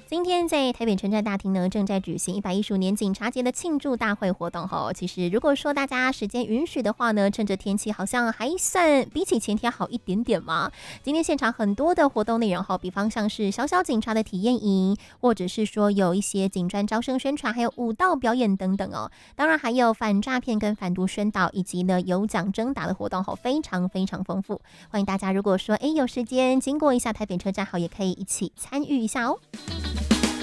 今天在台北车站大厅呢，正在举行115年警察节的庆祝大会活动吼。其实如果说大家时间允许的话呢，趁着天气好像还算比起前天好一点点嘛。今天现场很多的活动内容吼，比方像是小小警察的体验营，或者是说有一些警专招生宣传，还有舞蹈表演等等哦。当然还有反诈骗跟反毒宣导，以及呢有奖征答的活动吼，非常非常丰富。欢迎大家如果说有时间经过一下台北车站好，也可以一起参与一下哦。